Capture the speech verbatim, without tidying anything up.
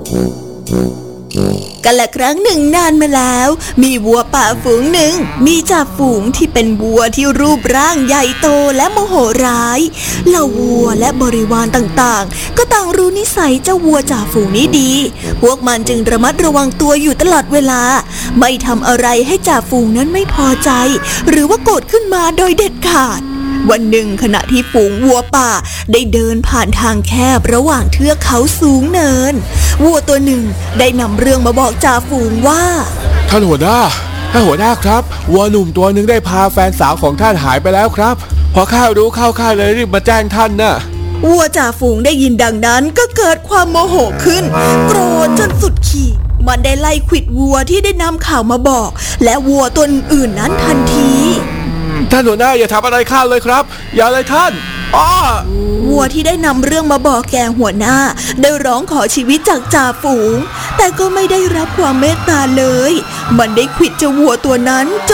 กันละครั้งหนึ่งนานมาแล้วมีวัวป่าฝูงหนึ่งมีจ่าฝูงที่เป็นวัวที่รูปร่างใหญ่โตและโมโหร้ายเหล่าวัวและบริวารต่างๆก็ต่างรู้นิสัยเจ้าวัวจ่าฝูงนี้ดีพวกมันจึงระมัดระวังตัวอยู่ตลอดเวลาไม่ทำอะไรให้จ่าฝูงนั้นไม่พอใจหรือว่าโกรธขึ้นมาโดยเด็ดขาดวันหนึ่งขณะที่ฝูงวัวป่าได้เดินผ่านทางแคบระหว่างเทือกเขาสูงเนินวัวตัวหนึ่งได้นำเรื่องมาบอกจ่าฝูงว่าท่านหัวหน้าท่านหัวหน้าครับวัวหนุ่มตัวหนึ่งได้พาแฟนสาวของท่านหายไปแล้วครับพอข้ารู้เข้าข้าเลยรีบมาแจ้งท่านน่ะวัวจ่าฝูงได้ยินดังนั้นก็เกิดความโมโหขึ้นโกรธจนสุดขีดมันได้ไล่ขวิดวัวที่ได้นำข่าวมาบอกและวัวตัวอื่นนั้นทันทีท่านหัวหน้าอย่าทำอะไรข้าเลยครับอย่าเลยท่านอ้อวัวที่ได้นำเรื่องมาบอกแกหัวหน้าได้ร้องขอชีวิตจากจ่าฝูงแต่ก็ไม่ได้รับความเมตตาเลยมันได้ขวิดเจ้าวัวตัวนั้นจ